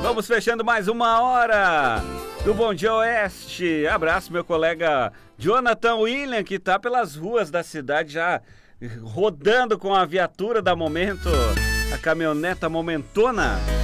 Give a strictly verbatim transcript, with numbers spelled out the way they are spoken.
Vamos fechando mais uma hora do Bom Dia Oeste. Abraço meu colega Jonathan William, que tá pelas ruas da cidade já rodando com a viatura da Momento, a caminhoneta Momentona.